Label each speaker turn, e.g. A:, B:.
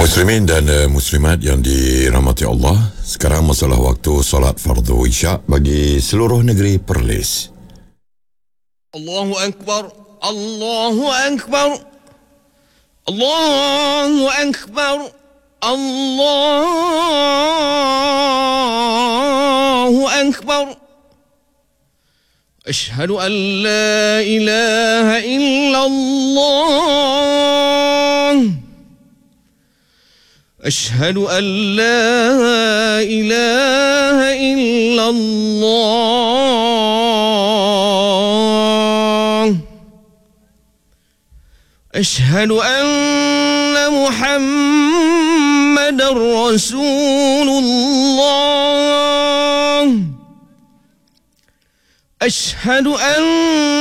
A: Muslimin dan muslimat yang dirahmati Allah, sekarang masalah waktu solat fardu isyak bagi seluruh negeri Perlis.
B: Allahu Akbar, Allahu Akbar, Allahu Akbar, Allahu Akbar. Ashhadu an la ilaha illallah. أشهد أن لا إله إلا الله أشهد أن محمدا رسول الله أشهد أن